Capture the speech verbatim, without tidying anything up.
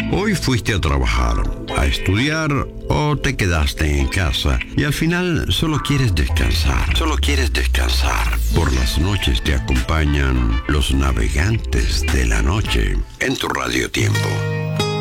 Hoy fuiste a trabajar, a estudiar o te quedaste en casa y al final solo quieres descansar. Solo quieres descansar. Por las noches te acompañan los navegantes de la noche en tu Radio Tiempo.